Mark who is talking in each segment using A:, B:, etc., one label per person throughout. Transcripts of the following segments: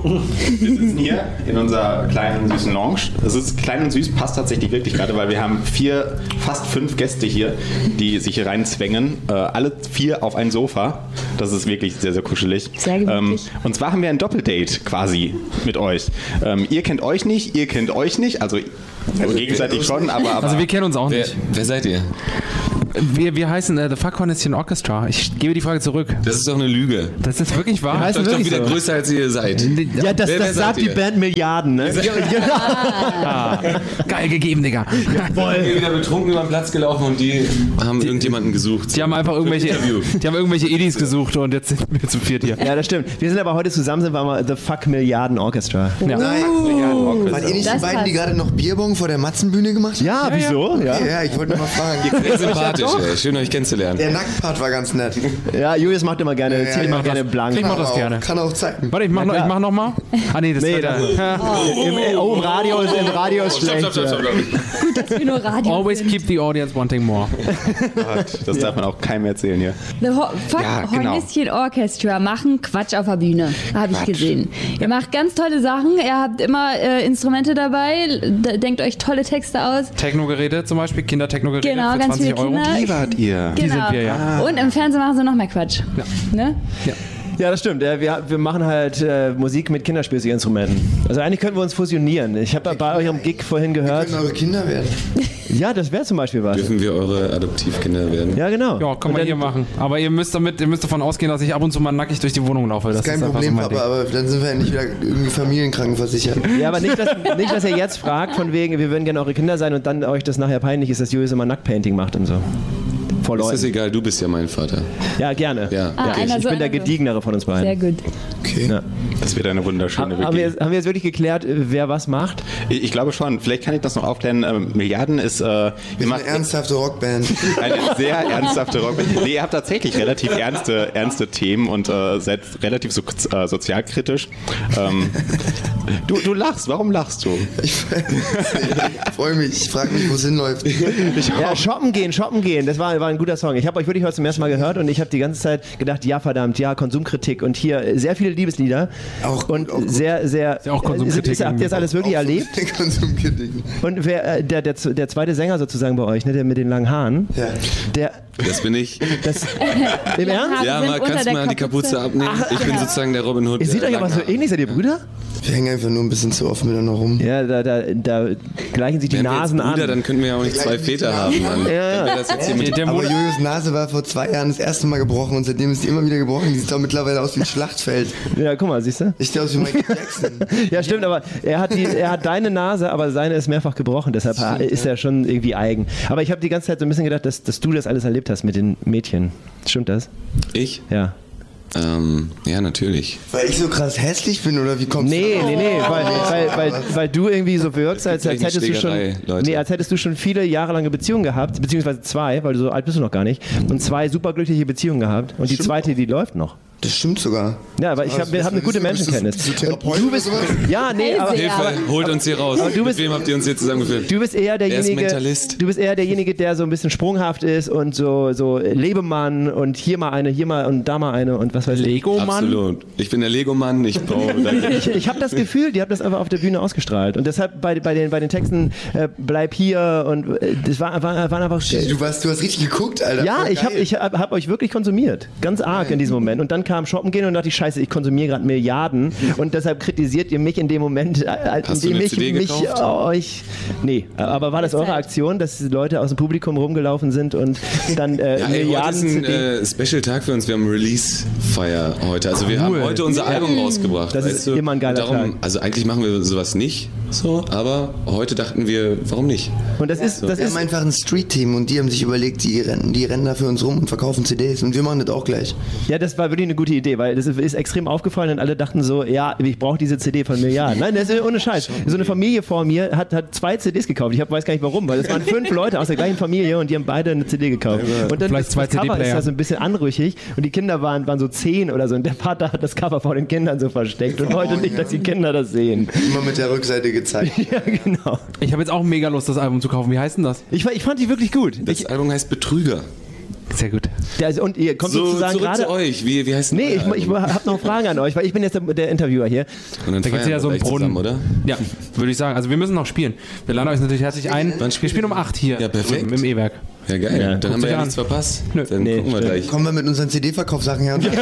A: Wir sitzen hier in unserer kleinen, süßen Lounge. Das ist klein und süß, passt tatsächlich wirklich gerade, weil wir haben fast 5 Gäste hier, die sich hier reinzwängen. Alle 4 auf ein Sofa. Das ist wirklich sehr, sehr kuschelig.
B: Sehr gemütlich.
A: Und zwar haben wir ein Doppeldate quasi mit euch. Ihr kennt euch nicht, ihr kennt euch nicht. Also gegenseitig schon, aber...
C: Also wir kennen uns auch nicht.
D: Wer seid ihr?
C: Wir heißen The Fuck Hornetchen Orchestra. Ich gebe die Frage zurück.
D: Das ist doch eine Lüge.
C: Das ist wirklich wahr.
D: Ihr seid doch wieder größer, als ihr seid.
E: Ja, das sagt die Band Milliarden, ne?
C: Geil gegeben, Digga.
D: Ich bin wieder betrunken über den Platz gelaufen und die haben irgendjemanden gesucht.
C: Die haben einfach irgendwelche Edis gesucht und jetzt sind wir zu viert hier.
E: Ja, das stimmt. Wir sind aber heute zusammen, sind wir mal The Fuck Milliarden Orchestra.
C: Ja.
F: Nein. Waren ihr nicht die beiden, die gerade noch Bierbong vor der Matzenbühne gemacht haben?
E: Ja, wieso?
F: Ja, ich wollte nur mal fragen.
D: Sehr sympathisch, ey. Schön euch kennenzulernen.
F: Der Nacktpart war ganz nett.
E: Ja, Julius macht immer gerne, zieht immer gerne blank.
C: Ich mach das gerne.
F: Kann auch zeigen.
C: Warte, ich mach noch mal. Ah nee, das
E: Nee,
C: wird
E: im Radio ist schlecht.
D: Stopp.
B: Gut, dass wir nur Radio
C: Always
B: sind.
C: keep the audience wanting more.
A: Das darf man auch keinem erzählen hier.
B: The Fuck
A: Ja, genau.
B: Hornetchen Orchestra machen Quatsch auf der Bühne. Habe ich gesehen. Ihr macht ganz tolle Sachen. Ihr habt immer Instrumente dabei. Denkt euch tolle Texte aus.
C: Technogeräte zum Beispiel, Kindertechnogeräte
B: Genau,
C: für
B: ganz
C: 20
B: viele
C: Euro.
B: Kinder.
A: Wie wart ihr?
B: Genau.
C: sind wir, ja.
B: Und im Fernsehen machen sie noch mehr Quatsch.
C: Ja.
B: Ne?
E: Ja, das stimmt. Wir machen halt Musik mit Kinderspielzeuginstrumenten. Also eigentlich könnten wir uns fusionieren. Ich habe bei eurem Gig vorhin gehört.
F: Können eure Kinder werden.
E: Ja, das wäre zum Beispiel was.
D: Dürfen wir eure Adoptivkinder werden?
E: Ja, genau.
C: Ja, kann man hier machen. Aber ihr müsst davon ausgehen, dass ich ab und zu mal nackig durch die Wohnung laufe.
F: Das ist kein
C: einfach
F: Problem,
C: so mein
F: Papa, aber dann sind wir endlich wieder irgendwie familienkrankenversichert.
E: Ja, aber nicht, dass ihr jetzt fragt, von wegen, wir würden gerne eure Kinder sein und dann euch das nachher peinlich ist, dass Julius immer Nacktpainting macht und so. Vor
D: Ist das
E: Leuten.
D: egal, du bist ja mein Vater.
E: Ja, gerne.
D: Ja.
B: einer
E: Ich
B: so,
E: bin der
B: einer so.
E: gediegenere von uns beiden.
B: Sehr gut.
F: Okay.
E: Ja.
A: Das wird eine wunderschöne
E: Haben
A: WG.
E: wir jetzt wirklich geklärt, wer was macht?
A: Ich glaube schon. Vielleicht kann ich das noch aufklären. Milliarden ist...
F: Wir sind eine ernsthafte Rockband.
A: Eine sehr ernsthafte Rockband. Nee, ihr habt tatsächlich relativ ernste Themen und seid relativ sozialkritisch. Du lachst. Warum lachst du?
F: Ich freue mich. Ich frage mich, wo es hinläuft.
E: Ja, shoppen gehen. Das war ein guter Song. Ich habe euch wirklich heute zum ersten Mal gehört und ich habe die ganze Zeit gedacht, ja verdammt, ja, Konsumkritik und hier sehr viele Liebeslieder.
F: Auch
E: sehr
C: ja auch Konsumkritik.
E: Habt ihr das alles wirklich erlebt?
F: Konsumkritik.
E: Und wer, der zweite Sänger sozusagen bei euch, ne, der mit den langen Haaren,
F: Ja.
D: Das bin ich.
E: Im Ernst?
D: Ja,
B: sind
D: mal
B: unter
D: kannst du
B: der
D: mal die Kapuze abnehmen? Ich bin sozusagen der Robin Hood.
E: Ihr seht euch aber so ähnlich, seid ihr Brüder?
F: Wir hängen einfach nur ein bisschen zu oft miteinander rum.
E: Ja, da gleichen sich die
D: Wenn wir jetzt
E: Nasen
D: Brüder,
E: an.
D: dann könnten wir ja auch nicht 2 Väter haben, Mann. Dann wäre das jetzt hier mit
F: Aber Julius' Nase war vor 2 Jahren das erste Mal gebrochen und seitdem ist sie immer wieder gebrochen. Die sieht auch mittlerweile aus wie ein Schlachtfeld.
E: Ja, guck mal, siehst du?
F: Ich sehe aus wie Michael Jackson.
E: Ja, stimmt, aber er hat deine Nase, aber seine ist mehrfach gebrochen, deshalb ist er schon irgendwie eigen. Aber ich habe die ganze Zeit so ein bisschen gedacht, dass du das alles erlebt hast mit den Mädchen. Stimmt das?
D: Ich?
E: Ja.
D: Ja, natürlich.
F: Weil ich so krass hässlich bin oder wie kommst du?
E: Nee, weil du irgendwie so wirkst, als
D: gleich eine
E: hättest du schon,
D: Schlägerei, Leute.
E: als hättest du schon viele jahrelange Beziehungen gehabt, beziehungsweise 2, weil du so alt bist du noch gar nicht, und 2 superglückliche Beziehungen gehabt und die zweite, die läuft noch.
F: Das stimmt sogar.
E: Ja, aber ich habe eine gute Menschenkenntnis.
F: Bist du Therapeut
E: Du
F: oder
E: bist,
F: sowas?
E: ja, nee, aber
D: Hilfe, holt uns hier raus.
E: du bist-
D: Mit wem habt ihr uns hier zusammengeführt?
E: du bist eher derjenige,
D: Mentalist.
E: du bist eher derjenige, der so ein bisschen sprunghaft ist und so Lebemann und hier mal eine, hier mal und da mal eine und was weiß ich.
C: Lego-Mann?
D: Absolut. Ich bin der Lego-Mann, ich baue.
E: Ich habe das Gefühl, die haben das einfach auf der Bühne ausgestrahlt und deshalb bei den Texten bleib hier und das waren einfach
F: Du hast richtig geguckt, Alter.
E: ja,
F: Voll geil.
E: ich hab euch wirklich konsumiert. Ganz arg in diesem Moment. Und dann kam Shoppen gehen und dachte ich, scheiße, ich konsumiere gerade Milliarden. Und deshalb kritisiert ihr mich in dem Moment, in
D: Hast du
E: dem
D: eine
E: ich
D: CD
E: mich
D: gekauft?
E: euch... Nee, aber war das eure Aktion, dass Leute aus dem Publikum rumgelaufen sind und dann
D: Ja, ey, heute
E: Milliarden...
D: ist
E: CD
D: ein Special-Tag für uns. Wir haben Release-Feier heute. Also wir haben heute unser Album rausgebracht.
E: Das ist immer ein geiler Tag.
D: Also eigentlich machen wir sowas nicht so, aber heute dachten wir, warum nicht?
E: Und das ist...
F: Wir haben einfach ein Street-Team und die haben sich überlegt, die rennen da für uns rum und verkaufen CDs und wir machen das auch gleich.
E: Ja, das war wirklich eine gute Idee, weil das ist extrem aufgefallen und alle dachten so, ja, ich brauche diese CD von Milliarden. Nein, das ist ohne Scheiß. So eine Familie vor mir hat 2 CDs gekauft. Ich weiß gar nicht warum, weil es waren 5 Leute aus der gleichen Familie und die haben beide eine CD gekauft. Und dann
C: Vielleicht
E: das
C: 2
E: Cover ist
C: CD-Player.
E: da so ein bisschen anrüchig und die Kinder waren so 10 oder so und der Vater hat das Cover vor den Kindern so versteckt und wollte nicht, dass die Kinder das sehen.
F: Immer mit der Rückseite gezeigt.
E: Ja, genau.
C: Ich habe jetzt auch mega Lust, das Album zu kaufen. Wie heißt denn das?
E: Ich fand die wirklich gut.
D: Das Album heißt Betrüger.
C: Sehr gut.
E: Und ihr kommt
D: So,
E: sozusagen
D: zurück
E: gerade...
D: zu euch. Wie heißt denn
E: Nee,
D: euer
E: ich
D: Album?
E: habe noch Fragen an euch, weil ich bin jetzt der Interviewer hier.
D: Und dann
C: Da gibt's
D: feiern
C: ja so
D: wir
C: einen
D: gleich
C: Brunnen,
D: zusammen, oder?
C: Ja, würde ich sagen. Also wir müssen noch spielen. Wir laden euch natürlich herzlich ein. Wir spielen um 8 hier
D: Ja, perfekt.
C: im E-Werk.
D: Ja, geil.
E: Ja,
D: Dann haben wir
C: sich
D: ja
C: an.
D: nichts verpasst.
C: Nö.
D: Dann gucken wir gleich.
F: Kommen wir mit unseren CD-Verkaufssachen her und
C: Wir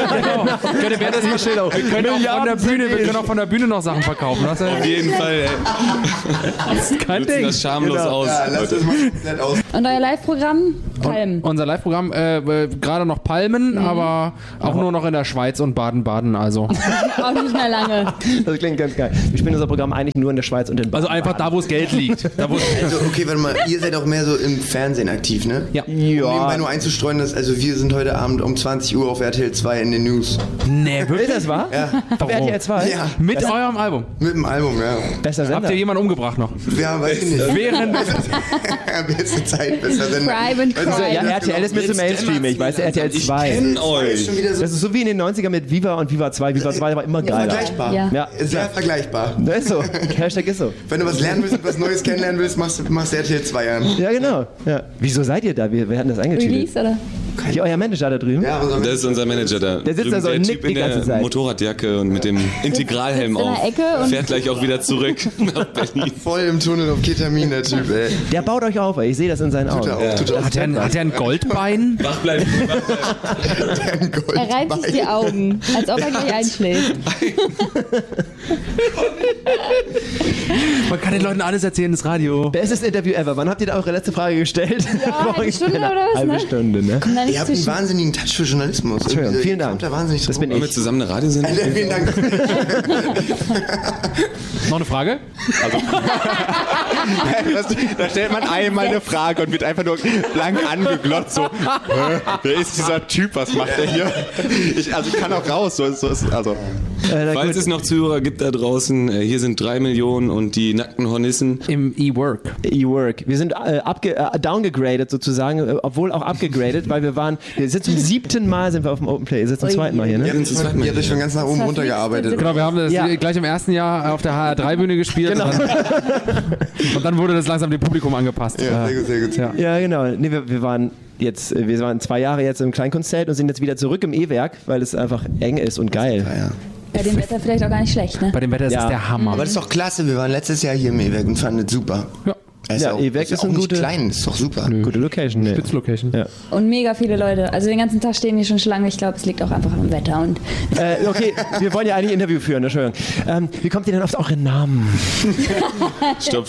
C: können auch von der Bühne noch Sachen verkaufen. Das ist
D: Auf jeden Fall, ey.
C: kein
D: Nutzen
C: Ding.
D: das schamlos aus.
F: ja, lass
D: Leute.
F: das mal komplett aus.
B: Und euer Live-Programm? Palmen.
C: Unser Live-Programm, gerade noch Palmen, aber auch nur noch in der Schweiz und Baden-Baden. Also
B: Auch nicht mehr lange.
E: Das klingt ganz geil. Wir spielen unser Programm eigentlich nur in der Schweiz und in Baden.
C: einfach da, wo es Geld liegt. Da, wo
F: Also, okay, warte mal, ihr seid auch mehr so im Fernsehen aktiv, ne?
C: Ja.
F: Um nebenbei nur einzustreuen, dass, also wir sind heute Abend um 20 Uhr auf RTL 2 in den News.
C: Nee,
E: Ist
C: wirklich?
E: das wahr?
F: Ja.
E: Auf RTL 2?
F: Ja,
C: Mit eurem Album.
F: mit dem Album, ja.
E: Besser Sender.
C: Habt ihr jemanden umgebracht noch?
F: Ja, weiß ich nicht.
C: Während.
F: Beste Zeit, besser denn.
B: Crime and
E: Also, ja,
B: Crime.
E: RTL ist mir zu mainstreamig, weißt du, RTL 2.
D: Ich kenn euch.
F: Schon wieder so
E: Das ist so wie in den 90ern mit Viva und Viva 2. Viva 2 war immer geiler.
F: vergleichbar.
B: Ja.
E: Ja,
F: Sehr vergleichbar.
E: das ist so. Hashtag ist so.
F: Wenn du was lernen willst und was Neues kennenlernen willst, machst du RTL 2 an.
E: Ja, genau. Ja. Wieso seid ihr da? Wer hat das eingetütet?
B: Release, oder?
E: Hier, euer Manager da drüben?
F: Ja, unser
D: Das ist unser Manager da.
E: Der sitzt da so
D: der
E: und
D: Typ
E: nickt
D: in
E: die ganze
D: der
E: Zeit.
D: Motorradjacke und mit dem Integralhelm
B: Sitzt in
D: auf.
B: der Ecke und-
D: Fährt gleich auch wieder zurück nach Berlin.
F: voll im Tunnel auf Ketamin, der Typ, ey.
E: Der baut euch auf, ey. Ich sehe das in seinen Augen.
F: Tut er auch, tut er auch.
C: Hat er ein Goldbein?
D: Wach bleiben.
F: Der ein Gold
B: Er reibt sich die Augen, als ob er gleich einschläft.
C: Man kann den Leuten alles erzählen, das Radio.
E: Bestes Interview ever. Wann habt ihr da eure letzte Frage gestellt?
B: Ja, eine Stunde oder was,
E: Halbe
B: ne?
E: Stunde, ne?
B: Komm da
F: Ihr
B: nicht
F: habt einen
B: zwischen.
F: wahnsinnigen Touch für Journalismus.
E: Entschuldigung, vielen Dank.
F: Kommt da wahnsinnig
E: Das bin
D: Wollen wir
E: ich.
D: zusammen eine Radiosendung?
F: Alter, vielen Dank.
C: Noch eine Frage?
A: Da stellt man einmal eine Frage und wird einfach nur blank angeglotzt. So, wer ist dieser Typ? Was macht der hier? Ich kann auch raus. Also.
D: Falls es noch Zuhörer gibt da draußen, hier sind 3 Millionen und die nackten Hornissen.
C: Im E-Work.
E: E-Work. Wir sind downgegradet sozusagen, obwohl auch abgegradet, weil wir sind zum 7. Mal sind wir auf dem Open Play. Ihr sitzt zum 2. Mal hier, ne?
F: Ihr habt euch schon ganz nach oben runtergearbeitet.
C: Genau, wir haben das
E: Ja.
C: gleich im ersten Jahr auf der HR3-Bühne gespielt.
E: Genau.
C: Und dann wurde das langsam dem Publikum angepasst.
F: Ja, sehr gut, sehr gut.
C: Ja.
E: Ja, genau. Nee, wir waren 2 Jahre jetzt im Kleinkunstzelt und sind jetzt wieder zurück im E-Werk, weil es einfach eng ist und geil.
F: Ja, ja.
B: Bei dem Wetter vielleicht auch gar nicht schlecht, ne?
C: Bei dem Wetter ist
E: Ja.
C: es der Hammer.
F: Aber das ist doch klasse. Wir waren letztes Jahr hier im E-Werk und fanden es super.
C: Ja.
E: Ja, E-Werk ist
F: auch
E: eine
F: nicht
E: gute-
F: klein, ist doch super.
E: Gute Location, ne?
C: Spitzlocation.
E: Ja.
B: Und mega viele Leute. Also den ganzen Tag stehen hier schon Schlangen. Ich glaube, es liegt auch einfach am Wetter. Und
E: Okay, wir wollen ja eigentlich ein Interview führen, Entschuldigung. Wie kommt ihr denn auf euren Namen?
D: Stopp.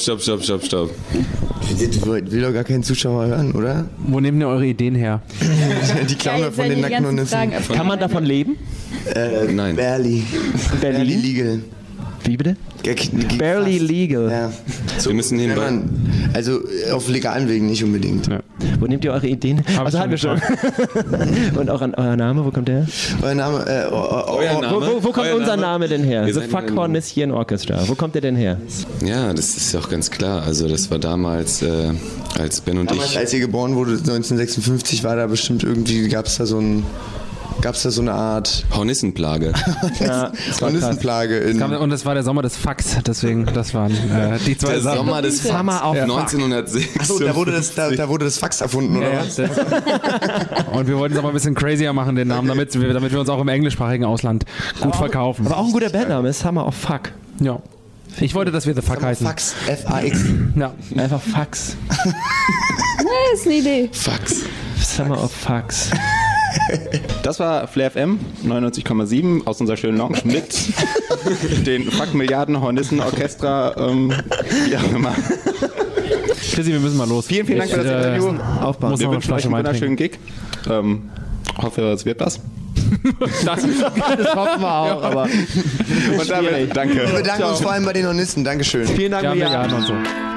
F: Will doch gar kein Zuschauer hören, oder?
C: Wo nehmt ihr eure Ideen her?
F: Die klauen
B: Ja,
F: wir von
B: jetzt
F: den
B: werden die
F: nackten
B: ganzen Fragen
F: Hornissen.
B: öffnen.
E: Kann man davon leben?
D: Nein.
F: Barely. Barely legal.
E: Wie bitte? Barely legal.
F: Ja. So,
D: Wir müssen
F: wenn
D: hinbei.
F: also auf legalen Wegen nicht unbedingt.
C: Ja.
E: Wo nehmt ihr eure Ideen?
C: Hab ich
E: Hatten wir schon. Und auch an euer Name, wo kommt der her?
F: Euer Name,
D: Euer Name?
E: Wo kommt
D: Euer
E: unser Name denn her?
D: Ihr
E: The
D: seid
E: Fuck
D: ein-
E: Hornisschen Orchestra. Wo kommt der denn her?
D: Ja, das ist auch ganz klar. Also das war damals, als Ben und
F: damals,
D: ich...
F: als ihr geboren wurde, 1956, war da bestimmt irgendwie, gab es da so eine Art
D: Hornissenplage.
E: Ja, das war krass.
F: Hornissenplage in.
C: Und es war der Sommer des Fax, deswegen, das waren die zwei
D: Der
C: Sachen.
D: Sommer des Fax.
E: Hammer auf
D: 1906.
F: Achso, da wurde das Fax erfunden, oder
C: Ja,
F: was?
C: ja, und wir wollten es aber ein bisschen crazier machen, den Namen, damit wir uns auch im englischsprachigen Ausland gut verkaufen.
E: Aber auch ein guter Bandname ist Hammer of Fuck.
C: Ja. Ich wollte, dass wir The Fuck heißen.
F: Fax, F-A-X.
C: Ja.
E: Einfach Fax.
B: Das ist eine Idee.
D: Fax.
E: Summer of Fucks.
A: Das war Flair FM 99,7 aus unserer schönen Lounge mit den Fuck Milliarden Hornissen Orchestra, wie auch immer.
C: Chrissy, wir müssen mal los.
A: Vielen Dank für das Interview.
E: Aufbauen.
C: Muss
A: Wir
C: noch eine
A: wünschen euch
C: Flasche
A: einen
C: Wein
A: wunderschönen Gig. Hoffe, es wird was.
E: Das hoffen wir auch, aber
A: Und damit danke.
F: Wir bedanken uns vor allem bei den Hornissen. Dankeschön.
E: vielen Dank,
C: Ja,
E: Milliarden.
C: Milliarden und so.